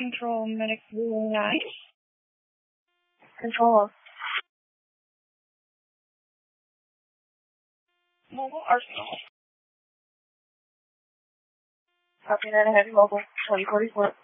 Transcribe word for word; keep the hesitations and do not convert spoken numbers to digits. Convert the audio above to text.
Control Medic nine. Control. Mobile Arsenal. Copy that, I have you mobile twenty forty-four.